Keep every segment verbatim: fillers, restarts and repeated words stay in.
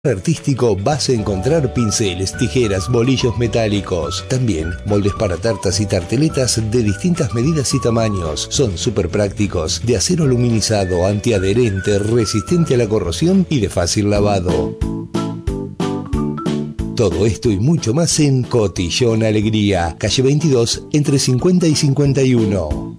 artístico vas a encontrar pinceles, tijeras, bolillos metálicos. También moldes para tartas y tarteletas de distintas medidas y tamaños. Son súper prácticos, de acero aluminizado, antiadherente, resistente a la corrosión y de fácil lavado. Todo esto y mucho más en Cotillón Alegría, calle veintidós, entre cincuenta y cincuenta y uno.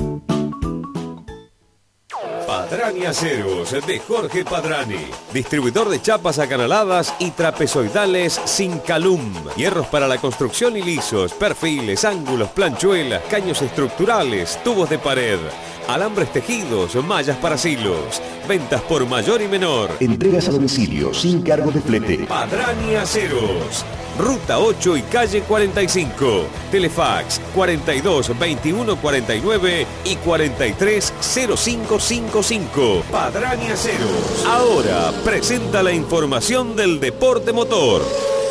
Padrani Aceros de Jorge Padrani, distribuidor de chapas acanaladas y trapezoidales sin calum, hierros para la construcción y lisos, perfiles, ángulos, planchuelas, caños estructurales, tubos de pared, alambres tejidos, mallas para silos, ventas por mayor y menor. Entregas a domicilio sin cargo de flete. Padrani Aceros, Ruta ocho y calle cuarenta y cinco, Telefax cuarenta y dos veintiuno cuarenta y nueve y cuarenta y tres cero cinco cincuenta y cinco. Padrani Aceros. Ahora presenta la información del deporte motor.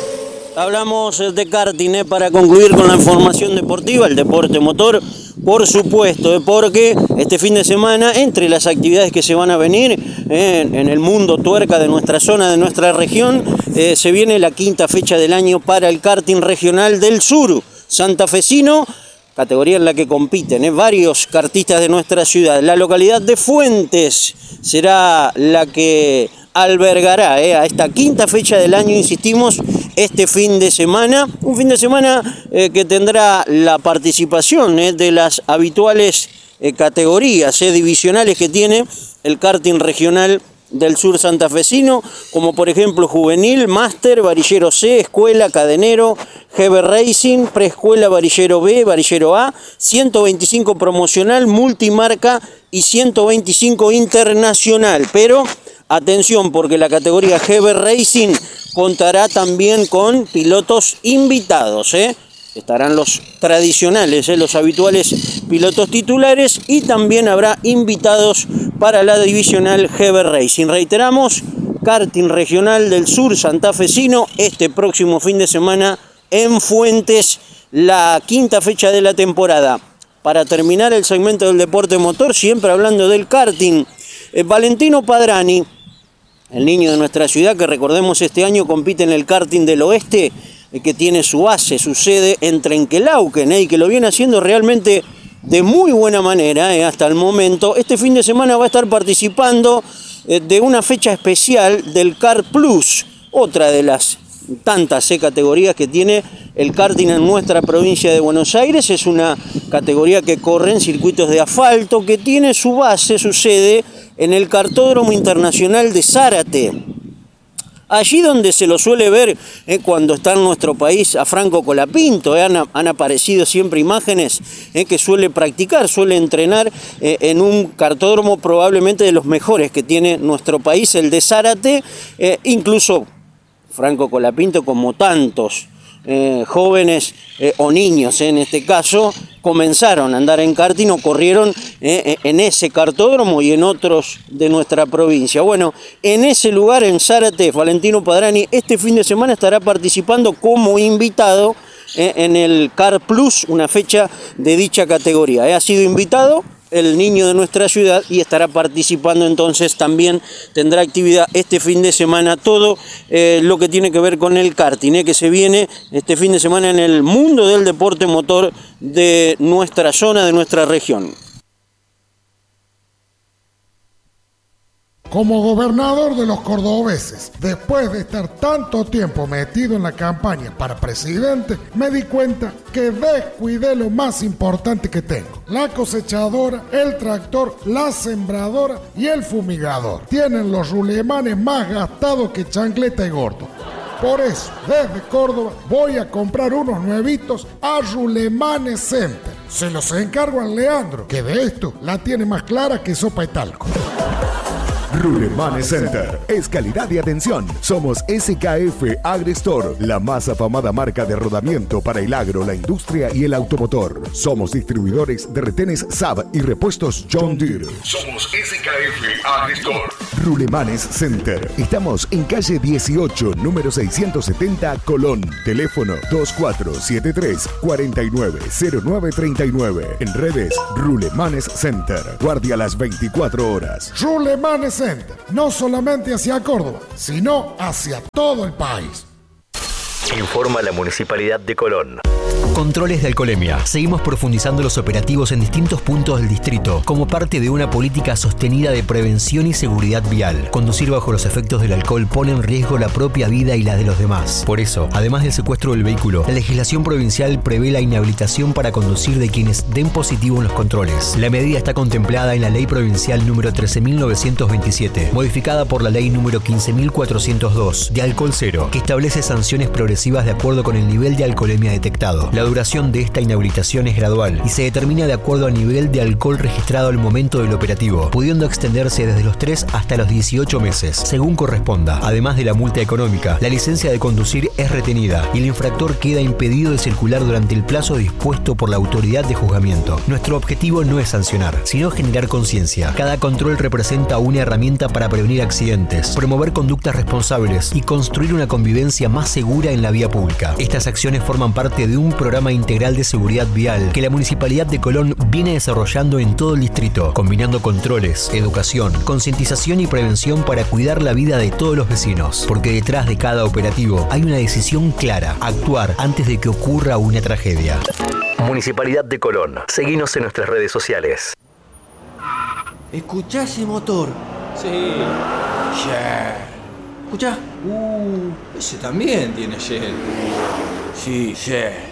Hablamos de karting, ¿eh? Para concluir con la información deportiva, el deporte motor, por supuesto, ¿eh? Porque este fin de semana, entre las actividades que se van a venir ¿eh? en el mundo tuerca de nuestra zona, de nuestra región, eh, se viene la quinta fecha del año para el karting regional del sur santafesino, categoría en la que compiten ¿eh? varios kartistas de nuestra ciudad. La localidad de Fuentes será la que albergará eh, a esta quinta fecha del año, insistimos, este fin de semana, un fin de semana eh, que tendrá la participación eh, de las habituales eh, categorías eh, divisionales que tiene el karting regional del sur santafesino, como por ejemplo juvenil, máster, varillero C, escuela, cadenero, G B Racing, preescuela, varillero B, varillero A, ciento veinticinco promocional, multimarca y ciento veinticinco internacional. Pero atención, porque la categoría G B Racing contará también con pilotos invitados, ¿eh? Estarán los tradicionales, ¿eh? los habituales pilotos titulares, y también habrá invitados para la divisional G B Racing. Reiteramos, karting regional del sur santafesino este próximo fin de semana en Fuentes, la quinta fecha de la temporada. Para terminar el segmento del deporte motor, siempre hablando del karting, eh, Valentino Padrani, el niño de nuestra ciudad, que recordemos este año compite en el karting del oeste, que tiene su base, su sede en Trenquelauquen, ¿eh? y que lo viene haciendo realmente de muy buena manera ¿eh? hasta el momento. Este fin de semana va a estar participando eh, de una fecha especial del Kart Plus, otra de las tantas ¿eh? categorías que tiene el karting en nuestra provincia de Buenos Aires. Es una categoría que corre en circuitos de asfalto, que tiene su base, su sede en el Kartódromo Internacional de Zárate. Allí donde se lo suele ver eh, cuando está en nuestro país a Franco Colapinto, eh, han, han aparecido siempre imágenes eh, que suele practicar, suele entrenar eh, en un kartódromo probablemente de los mejores que tiene nuestro país, el de Zárate. Eh, incluso Franco Colapinto, como tantos eh, jóvenes eh, o niños eh, en este caso, comenzaron a andar en karting o corrieron eh, en ese kartódromo y en otros de nuestra provincia. Bueno, en ese lugar, en Zárate, Valentino Padrani este fin de semana estará participando como invitado eh, en el Kart Plus, una fecha de dicha categoría. Eh, ha sido invitado el niño de nuestra ciudad y estará participando, entonces también tendrá actividad este fin de semana, todo eh, lo que tiene que ver con el karting, eh, que se viene este fin de semana en el mundo del deporte motor de nuestra zona, de nuestra región. Como gobernador de los cordobeses, después de estar tanto tiempo metido en la campaña para presidente, me di cuenta que descuidé lo más importante que tengo: la cosechadora, el tractor, la sembradora y el fumigador. Tienen los rulemanes más gastados que chancleta y gordo. Por eso, desde Córdoba voy a comprar unos nuevitos a Rulemanes Center. Se los encargo a Leandro, que de esto la tiene más clara que sopa y talco. Rulemanes Center es calidad y atención. Somos S K F AgriStore, la más afamada marca de rodamiento para el agro, la industria y el automotor. Somos distribuidores de retenes Saab y repuestos John Deere. Somos S K F AgriStore. Rulemanes Center. Estamos en calle dieciocho, número seiscientos setenta, Colón. Teléfono dos cuatro siete tres, cuatro nueve cero nueve tres nueve. En redes, Rulemanes Center. Guardia las veinticuatro horas. Rulemanes Center. No solamente hacia Córdoba, sino hacia todo el país. Informa la Municipalidad de Colón. Controles de alcoholemia. Seguimos profundizando los operativos en distintos puntos del distrito como parte de una política sostenida de prevención y seguridad vial. Conducir bajo los efectos del alcohol pone en riesgo la propia vida y la de los demás. Por eso, además del secuestro del vehículo, la legislación provincial prevé la inhabilitación para conducir de quienes den positivo en los controles. La medida está contemplada en la Ley Provincial número trece mil novecientos veintisiete, modificada por la Ley número quince mil cuatrocientos dos de Alcohol Cero, que establece sanciones progresivas de acuerdo con el nivel de alcoholemia detectado. La duración de esta inhabilitación es gradual y se determina de acuerdo al nivel de alcohol registrado al momento del operativo, pudiendo extenderse desde los tres hasta los dieciocho meses, según corresponda. Además de la multa económica, la licencia de conducir es retenida y el infractor queda impedido de circular durante el plazo dispuesto por la autoridad de juzgamiento. Nuestro objetivo no es sancionar, sino generar conciencia. Cada control representa una herramienta para prevenir accidentes, promover conductas responsables y construir una convivencia más segura en la vía pública. Estas acciones forman parte de un programa integral de seguridad vial que la Municipalidad de Colón viene desarrollando en todo el distrito, combinando controles, educación, concientización y prevención para cuidar la vida de todos los vecinos. Porque detrás de cada operativo hay una decisión clara: actuar antes de que ocurra una tragedia. Municipalidad de Colón. Seguinos en nuestras redes sociales. ¿Escuchá ese motor? Sí. Yeah. ¿Escuchá? Uh, ese también tiene Shell. Sí, Shell.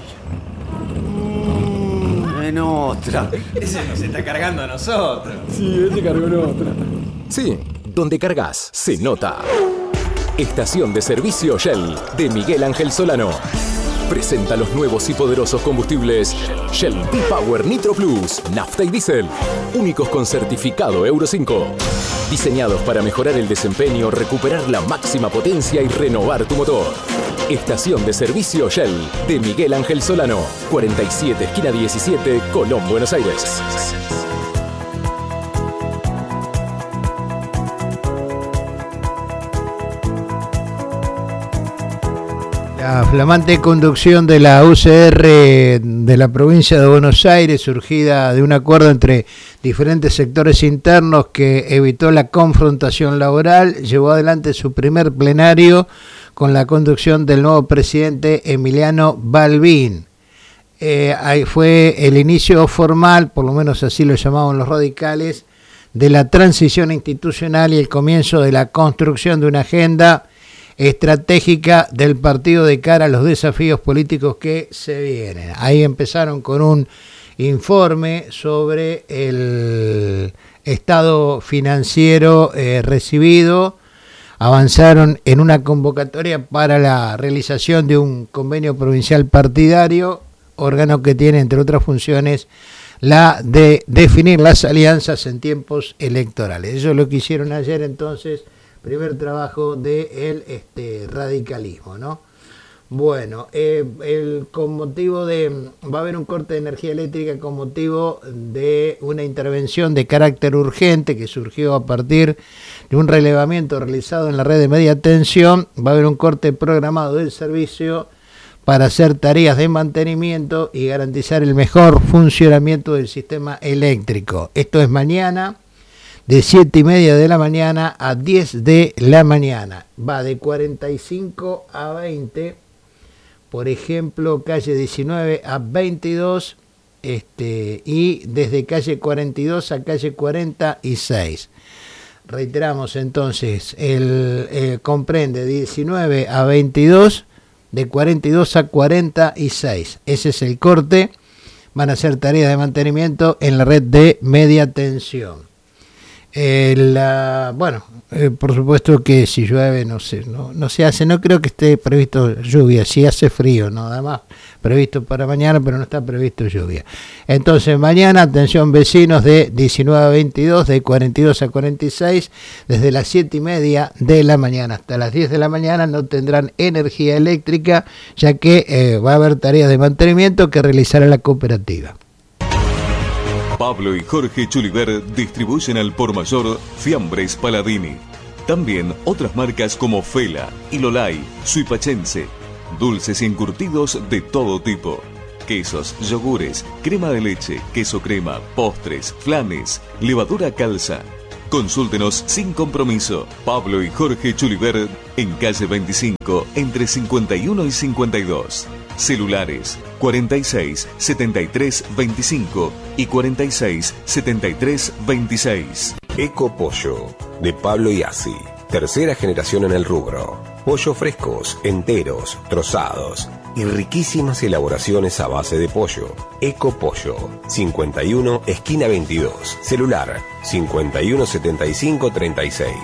En otra. Ese nos está cargando a nosotros. Sí, ese cargó en otra. Sí, donde cargas se nota. Estación de servicio Shell de Miguel Ángel Solano. Presenta los nuevos y poderosos combustibles Shell V-Power Nitro Plus, nafta y diésel, únicos con certificado Euro cinco. Diseñados para mejorar el desempeño, recuperar la máxima potencia y renovar tu motor. Estación de servicio Shell de Miguel Ángel Solano, cuarenta y siete, esquina diecisiete, Colón, Buenos Aires. La flamante conducción de la U C R de la provincia de Buenos Aires, surgida de un acuerdo entre diferentes sectores internos que evitó la confrontación laboral, llevó adelante su primer plenario con la conducción del nuevo presidente Emiliano Balbín. Eh, ahí fue el inicio formal, por lo menos así lo llamaban los radicales, de la transición institucional y el comienzo de la construcción de una agenda estratégica del partido de cara a los desafíos políticos que se vienen. Ahí empezaron con un informe sobre el estado financiero eh, recibido, avanzaron en una convocatoria para la realización de un convenio provincial partidario, órgano que tiene, entre otras funciones, la de definir las alianzas en tiempos electorales. Eso es lo que hicieron ayer, entonces, primer trabajo del este, radicalismo, ¿no? Bueno, eh, el, con motivo de, va a haber un corte de energía eléctrica con motivo de una intervención de carácter urgente que surgió a partir de un relevamiento realizado en la red de media tensión. Va a haber un corte programado del servicio para hacer tareas de mantenimiento y garantizar el mejor funcionamiento del sistema eléctrico. Esto es mañana, de siete y media de la mañana a diez de la mañana. Va de cuarenta y cinco a veinte, por ejemplo, calle diecinueve a veintidós, este, y desde calle cuarenta y dos a calle cuarenta y seis. Reiteramos entonces, el eh, comprende diecinueve a veintidós, de cuarenta y dos a cuarenta y seis. Ese es el corte. Van a hacer tareas de mantenimiento en la red de media tensión. Eh, la, bueno, eh, por supuesto que si llueve no se, no, no se hace, no creo que esté previsto lluvia, si hace frío, nada más previsto para mañana, pero no está previsto lluvia. Entonces mañana, atención vecinos, de diecinueve a veintidós, de cuarenta y dos a cuarenta y seis, desde las siete y media de la mañana hasta las diez de la mañana no tendrán energía eléctrica, ya que eh, va a haber tareas de mantenimiento que realizará la cooperativa. Pablo y Jorge Chuliver distribuyen al por mayor Fiambres Paladini. También otras marcas como Fela, Ilolai, Suipachense, dulces y encurtidos de todo tipo. Quesos, yogures, crema de leche, queso crema, postres, flanes, levadura calza. Consúltenos sin compromiso. Pablo y Jorge Chuliver en calle veinticinco, entre cincuenta y uno y cincuenta y dos. Celulares cuarenta y seis, setenta y tres, veinticinco y cuarenta y seis, setenta y tres, veintiséis. Eco Pollo, de Pablo Iazzi. Tercera generación en el rubro. Pollo frescos, enteros, trozados y riquísimas elaboraciones a base de pollo. Eco Pollo, cincuenta y uno, esquina veintidós. Celular, cincuenta y uno, setenta y cinco, treinta y seis.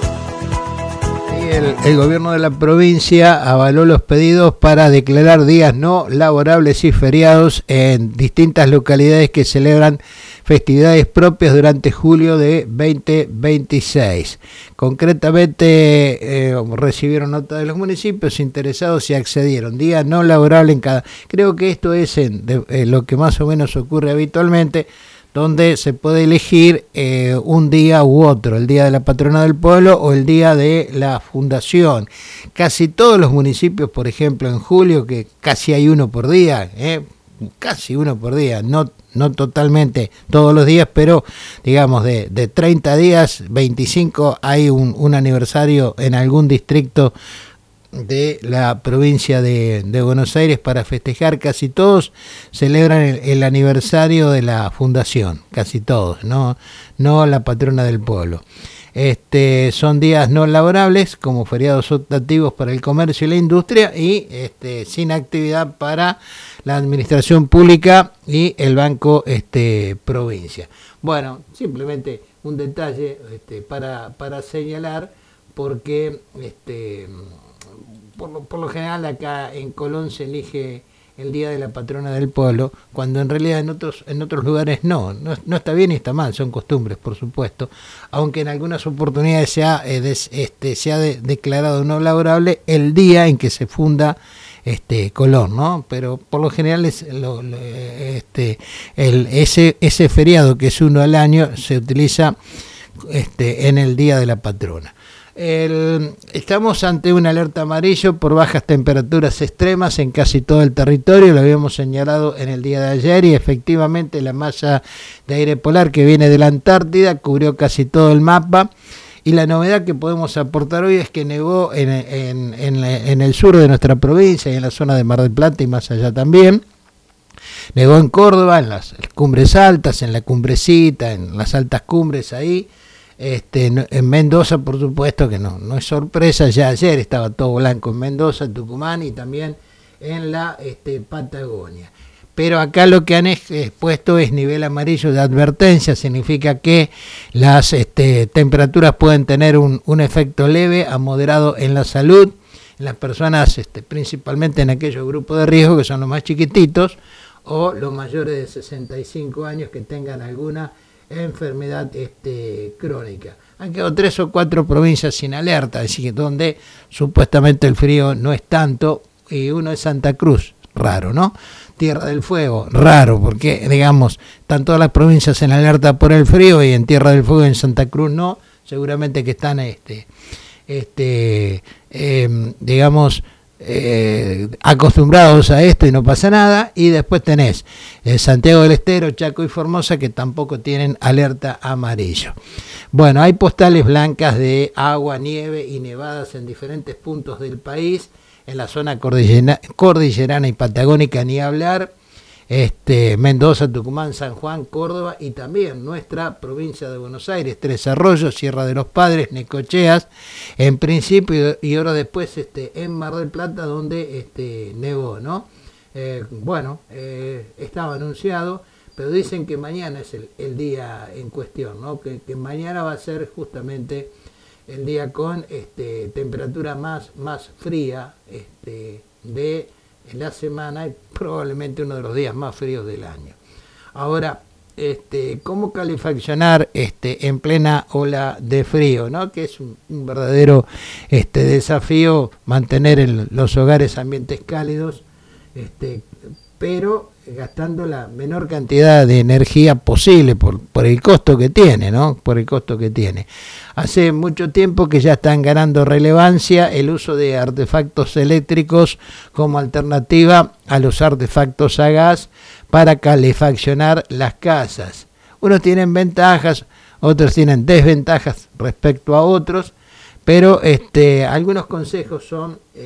El, el gobierno de la provincia avaló los pedidos para declarar días no laborables y feriados en distintas localidades que celebran festividades propias durante julio de veinte veintiséis. Concretamente, eh, recibieron nota de los municipios interesados y accedieron. Día no laborable en cada... Creo que esto es en, de, eh, lo que más o menos ocurre habitualmente, donde se puede elegir eh, un día u otro, el día de la patrona del pueblo o el día de la fundación. Casi todos los municipios, por ejemplo, en julio, que casi hay uno por día, eh, casi uno por día, no, no totalmente todos los días, pero digamos de, de treinta días, veinticinco hay un, un aniversario en algún distrito de la provincia de, de Buenos Aires para festejar. Casi todos celebran el, el aniversario de la fundación, casi todos, no, no la patrona del pueblo. Este, son días no laborables como feriados optativos para el comercio y la industria y este, sin actividad para la administración pública y el Banco este, Provincia. Bueno, simplemente un detalle este, para, para señalar, porque este, por lo, por lo general acá en Colón se elige el día de la patrona del pueblo, cuando en realidad en otros en otros lugares no, no, no está bien y está mal, son costumbres, por supuesto, aunque en algunas oportunidades se ha, eh, des, este, se ha de, declarado no laborable el día en que se funda este Colón, ¿no? Pero por lo general es lo, lo, este, el, ese, ese feriado que es uno al año se utiliza este, en el día de la patrona. El, estamos ante una alerta amarillo por bajas temperaturas extremas en casi todo el territorio, lo habíamos señalado en el día de ayer y efectivamente la masa de aire polar que viene de la Antártida cubrió casi todo el mapa y la novedad que podemos aportar hoy es que nevó en, en, en, en el sur de nuestra provincia y en la zona de Mar del Plata y más allá también. Nevó en Córdoba, en las cumbres altas, en la cumbrecita, en las altas cumbres ahí. Este, en Mendoza, por supuesto que no, no es sorpresa, ya ayer estaba todo blanco en Mendoza, Tucumán y también en la este, Patagonia. Pero acá lo que han expuesto es nivel amarillo de advertencia, significa que las este, temperaturas pueden tener un, un efecto leve a moderado en la salud, en las personas, este, principalmente en aquellos grupos de riesgo que son los más chiquititos o los mayores de sesenta y cinco años que tengan alguna enfermedad este, crónica. Han quedado tres o cuatro provincias sin alerta, es decir, donde supuestamente el frío no es tanto, y uno es Santa Cruz, raro, ¿no? Tierra del Fuego, raro, porque digamos, están todas las provincias en alerta por el frío y en Tierra del Fuego y en Santa Cruz no, seguramente que están este, este, eh, digamos, Eh, acostumbrados a esto y no pasa nada. Y después tenés eh, Santiago del Estero, Chaco y Formosa que tampoco tienen alerta amarillo. Bueno, hay postales blancas de agua, nieve y nevadas en diferentes puntos del país, en la zona cordillerana, cordillerana y patagónica ni hablar. Este, Mendoza, Tucumán, San Juan, Córdoba y también nuestra provincia de Buenos Aires, Tres Arroyos, Sierra de los Padres, Necocheas, en principio y ahora después este, en Mar del Plata donde este, nevó, ¿no? Eh, bueno, eh, estaba anunciado, pero dicen que mañana es el, el día en cuestión, ¿no? Que, que mañana va a ser justamente el día con este, temperatura más, más fría este, de en la semana y probablemente uno de los días más fríos del año. Ahora, este, ¿cómo calefaccionar este, en plena ola de frío, ¿no? Que es un, un verdadero este, desafío mantener en los hogares ambientes cálidos, este, pero gastando la menor cantidad de energía posible por, por el costo que tiene, ¿no? Por el costo que tiene. Hace mucho tiempo que ya están ganando relevancia el uso de artefactos eléctricos como alternativa a los artefactos a gas para calefaccionar las casas. Unos tienen ventajas, otros tienen desventajas respecto a otros, pero este, algunos consejos son